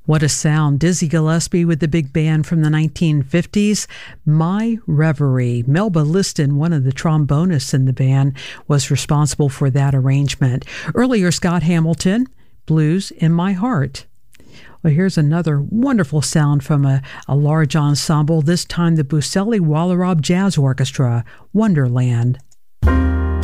What a sound. Dizzy Gillespie with the big band from the 1950s. My Reverie. Melba Liston, one of the trombonists in the band, was responsible for that arrangement. Earlier, Scott Hamilton, Blues in My Heart. Well, here's another wonderful sound from a large ensemble, this time the Buscelli Wallerob Jazz Orchestra, Wonderland.